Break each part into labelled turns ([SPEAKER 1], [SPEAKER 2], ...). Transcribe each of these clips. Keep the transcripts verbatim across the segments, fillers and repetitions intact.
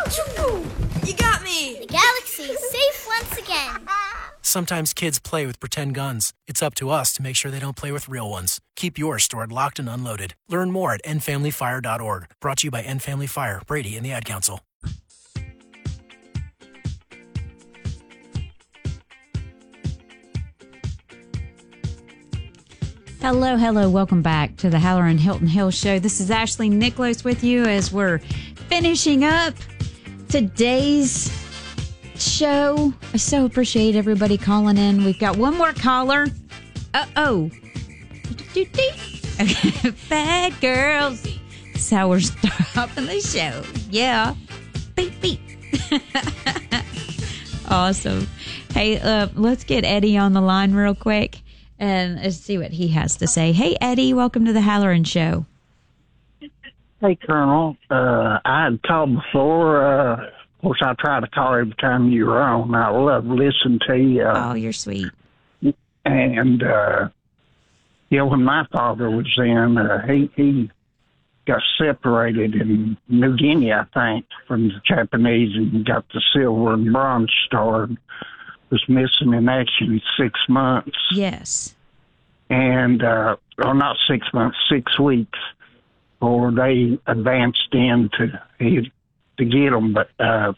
[SPEAKER 1] You got me!
[SPEAKER 2] The galaxy's safe once again.
[SPEAKER 3] Sometimes kids play with pretend guns. It's up to us to make sure they don't play with real ones. Keep yours stored locked and unloaded. Learn more at end family fire dot org. Brought to you by End Family Fire, Brady, and the Ad Council.
[SPEAKER 4] Hello, hello. Welcome back to the Halloran Hilton Hill Show. This is Ashley Nicholas with you as we're finishing up today's show. I so appreciate everybody calling in. We've got one more caller. Uh-oh. Okay. Bad girls. That's how we're stopping the show. Yeah. Beep, beep. Awesome. Hey, uh, let's get Eddie on the line real quick. And let's see what he has to say. Hey, Eddie, welcome to the Halloran Show.
[SPEAKER 5] Hey, Colonel. Uh, I had called before. Uh, of course, I try to call every time you're on. I love listening to you.
[SPEAKER 4] Oh, you're sweet.
[SPEAKER 5] And, uh, you know, when my father was in, uh, he, he got separated in New Guinea, I think, from the Japanese and got the silver and bronze star. Was missing in action six months.
[SPEAKER 4] Yes.
[SPEAKER 5] And, uh, or not six months, six weeks, or they advanced in to, to get them. But uh,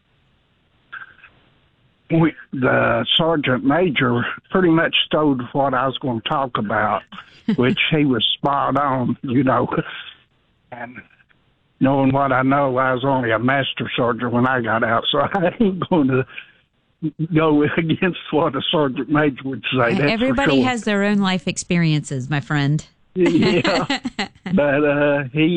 [SPEAKER 5] we, the sergeant major pretty much stole what I was going to talk about, which he was spot on, you know. And knowing what I know, I was only a master sergeant when I got out, so I ain't going to go against what a sergeant major would say. That's
[SPEAKER 4] Everybody
[SPEAKER 5] for sure.
[SPEAKER 4] has their own life experiences, my friend.
[SPEAKER 5] Yeah, but uh, he